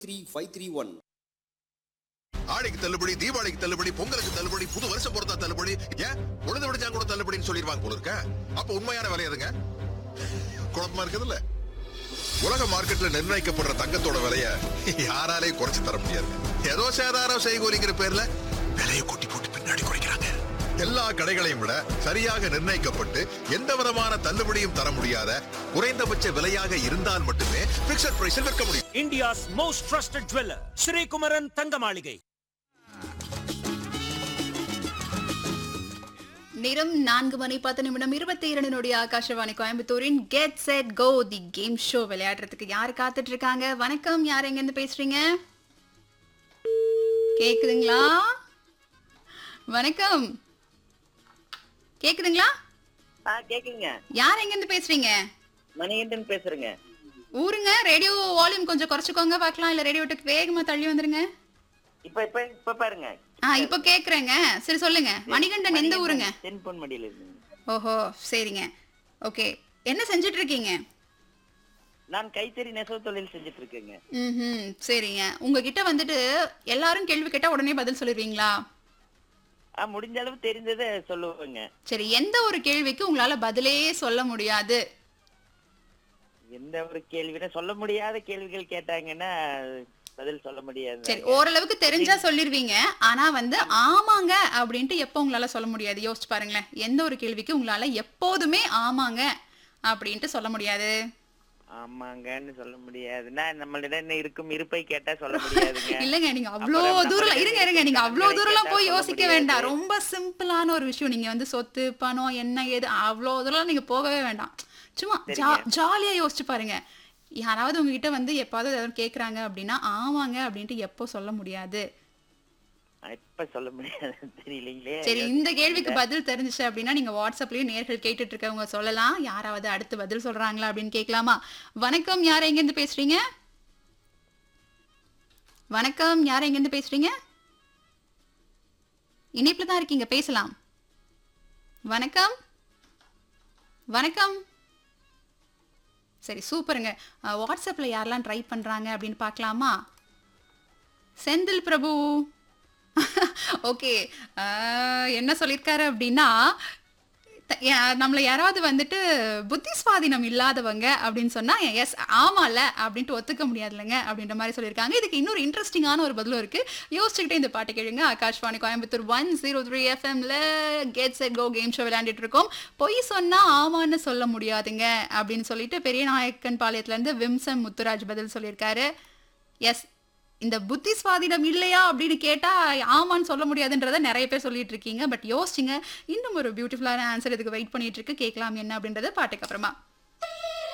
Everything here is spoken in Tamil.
3531. ஆடிக்கு தள்ளுபடி, தீபாவளிக்கு தள்ளுபடி, பொங்கலுக்கு தள்ளுபடி, புது வருஷம் பொறுத்தா தள்ளுபடி, ஏன் உழுது விடுச்சா கூட தள்ளுபடின்னு சொல்லிடுவாங்க போல இருக்க. அப்ப உண்மையான விலை எதுங்க? குழப்பமா இருக்குதுல்ல. உலக மார்க்கெட்ல நிர்ணயிக்கப்படுற தங்கத்தோட விலைய யாராலையும் குறைச்சு தர முடியாது. ஏதோ சேதாரம் செய்கூலிங்கிற பேர்ல விலையை கூட்டி போட்டு பின்னாடி குறைக்கிறாங்க. எல்லா கடைகளையும் விட சரியாக நிர்ணயிக்கப்பட்டு எந்த விதமான தள்ளுபடியும் தர முடியாத குறைந்தபட்ச விலையாக இருந்தால் மட்டுமே பிக்ஸட் பிரைஸில் விற்க முடியும். India's most trusted jeweler, Sri Kumaran Thangamaligai. நேரம் 4:10 Akashvani கோயம்புத்தூரின் get set go the game show விளையாடுறதுக்கு யார் காத்துட்டு இருக்காங்க? வணக்கம், யார் எங்க இருந்து பேசுறீங்க? கேக்குதுங்களா? வணக்கம், கேக்குதுங்களா? கேக்குங்க. யார் எங்க இருந்து பேசுறீங்க? மணிகண்டன் பேசுறேங்க. ஊருங்க, ரேடியோ வால்யூம் கொஞ்சம் குறைச்சுக்கோங்க பார்க்கலாம், இல்ல ரேடியோ விட்டு வேகமா தள்ளி வந்துருங்க. இப்ப பாருங்க. இப்போ கேக்குறேங்க. சரி சொல்லுங்க, மணிகண்டன் எந்த ஊருங்க? தென்பொன்மடியில இருக்குங்க. ஓஹோ, சரிங்க. ஓகே, என்ன செஞ்சுட்டு இருக்கீங்க? நான் கைத்தறி நெசவு தொழில் செஞ்சுட்டு இருக்கேங்க. சரிங்க. உங்ககிட்ட வந்துட்டு எல்லாரும் கேள்வி கேட்டா உடனே பதில் சொல்லிடுவீங்களா? முடிஞ்ச அளவு தெரிஞ்சதை சொல்லுவேங்க. சரி, எந்த ஒரு கேள்விக்கு உங்களால பதிலே சொல்ல முடியாது? எந்த ஒரு கேள்வினா சொல்ல முடியாத கேள்விகள் கேட்டாங்கன்னா பதில் சொல்ல முடியாது. சரி, ஓரளவுக்கு தெரிஞ்சா சொல்லிருவீங்க. ஆனா வந்து ஆமாங்க அப்படின்ட்டு எப்போ உங்களால சொல்ல முடியாது? யோசிச்சு பாருங்களேன். எந்த ஒரு கேள்விக்கு உங்களால எப்போதுமே ஆமாங்க அப்படின்ட்டு சொல்ல முடியாது? ஆமாங்கன்னு சொல்ல முடியாதுன்னா நம்மளிடம் இருக்கும் இருப்பை கேட்டா சொல்ல முடியாதுங்க. இல்லங்க, நீங்க அவ்வளோ தூரம் இருங்க நீங்க அவ்வளோ தூரம்லாம் போய் யோசிக்க வேண்டாம். ரொம்ப சிம்பிளான ஒரு விஷயம். நீங்க வந்து சொத்து பணம் என்ன ஏது அவ்வளோ தூரம் நீங்க போகவே வேண்டாம். சும்மா ஜாலியா யோசிச்சு பாருங்க. யாராவது உங்ககிட்ட வந்து எப்பாவது ஏதாவது கேக்குறாங்க அப்படின்னா ஆமாங்க அப்படின்ட்டு எப்போ சொல்ல முடியாது? இப்ப சொல்ல முடியாது, தெரியலீங்களே. சரி, இந்த கேள்விக்கு பதில் தெரிஞ்சுச்சு அப்படின்னா நீங்க வாட்ஸ்அப்லயே நேர்கள் கேட்டுட்டு இருக்கவங்க சொல்லலாம். யாராவது அடுத்து பதில் சொல்றாங்களா அப்படின்னு கேட்கலாமா? வணக்கம், யார் எங்க இருந்து பேசுறீங்க? வணக்கம், யார் எங்க இருந்து பேசுறீங்க? இணைப்புல தான் இருக்கீங்க, பேசலாம். வணக்கம் வணக்கம். சரி, சூப்பருங்க. வாட்ஸ்அப்ல யாரெல்லாம் ட்ரை பண்றாங்க அப்படின்னு பார்க்கலாமா? செந்தில் பிரபு ஓகே, என்ன சொல்லியிருக்காரு அப்படின்னா நம்மளை யாராவது வந்துட்டு புத்தி சுவாதீனம் இல்லாதவங்க அப்படின்னு சொன்னா எஸ் ஆமால அப்படின்ட்டு ஒத்துக்க முடியாதுலங்க அப்படின்ற மாதிரி சொல்லியிருக்காங்க. இதுக்கு இன்னொரு இன்ட்ரெஸ்டிங்கான ஒரு பதிலும் இருக்கு. யோசிச்சுக்கிட்டே இந்த பாட்டு கேளுங்க. Akashvani Coimbatore 103 FM get set go game show விளையாண்டுட்டு இருக்கோம். பொய் சொன்னா ஆமான்னு சொல்ல முடியாதுங்க அப்படின்னு சொல்லிட்டு பெரிய நாயக்கன் பாளையத்துல இருந்து விம்சம் முத்துராஜ் பதில் சொல்லியிருக்காரு. எஸ், இந்த புத்தி சுவாதீனம் இல்லையா அப்படின்னு கேட்டா ஆமான்னு சொல்ல முடியாதுன்றத நிறைய பேர் சொல்லிட்டு இருக்கீங்க. பட் யோசிச்சுங்க, இன்னும் ஒரு பியூட்டிஃபுல்லான ஆன்சர் இதுக்கு வெயிட் பண்ணிட்டு இருக்கு. கேட்கலாம் என்ன அப்படின்றத பாட்டுக்கு அப்புறமா.